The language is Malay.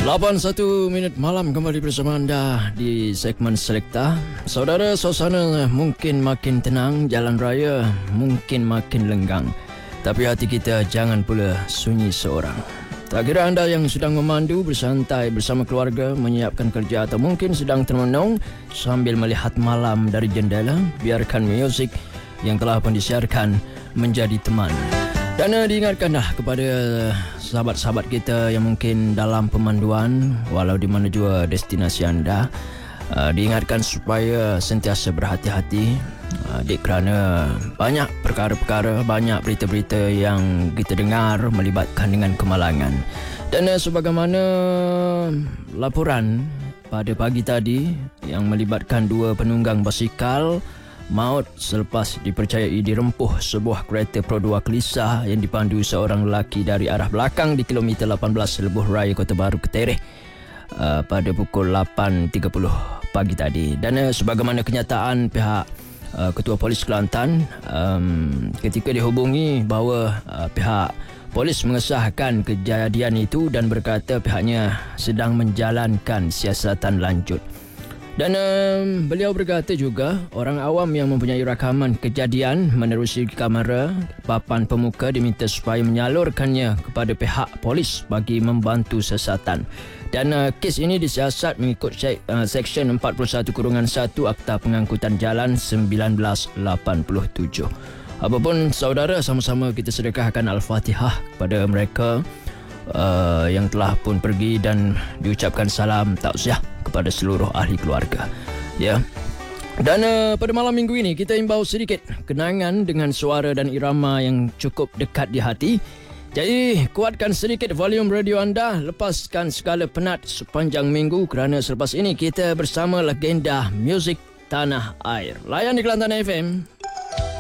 8:01 malam kembali bersama anda di segmen Selekta. Saudara, suasana mungkin makin tenang, jalan raya mungkin makin lenggang. Tapi hati kita jangan pula sunyi seorang. Tak kira anda yang sedang memandu bersantai bersama keluarga, menyiapkan kerja atau mungkin sedang termenung sambil melihat malam dari jendela, biarkan muzik yang telah pun disiarkan menjadi teman. Dan diingatkanlah kepada sahabat-sahabat kita yang mungkin dalam pemanduan, walau di mana jua destinasi anda, diingatkan supaya sentiasa berhati-hati, kerana banyak perkara-perkara, banyak berita-berita yang kita dengar melibatkan dengan kemalangan. Dan sebagaimana laporan pada pagi tadi yang melibatkan 2 penunggang basikal maut selepas dipercayai dirempuh sebuah kereta Pro 2 Kelisa yang dipandu seorang lelaki dari arah belakang di kilometer 18 Lebuh Raya Kota Baru Ketereh pada pukul 8.30 pagi tadi. Dan sebagaimana kenyataan pihak Ketua Polis Kelantan ketika dihubungi bahawa pihak polis mengesahkan kejadian itu dan berkata pihaknya sedang menjalankan siasatan lanjut. Dan beliau berkata juga orang awam yang mempunyai rakaman kejadian menerusi kamera papan pemuka diminta supaya menyalurkannya kepada pihak polis bagi membantu siasatan. Dan kes ini disiasat mengikut Seksyen 41-1 Akta Pengangkutan Jalan 1987. Apapun saudara, sama-sama kita sedekahkan Al-Fatihah kepada mereka yang telah pun pergi dan diucapkan salam takziah kepada seluruh ahli keluarga. Ya. Dan pada malam minggu ini kita imbau sedikit kenangan dengan suara dan irama yang cukup dekat di hati. Jadi kuatkan sedikit volume radio anda, lepaskan segala penat sepanjang minggu kerana selepas ini kita bersama legenda muzik tanah air. Layan di Kelantan FM.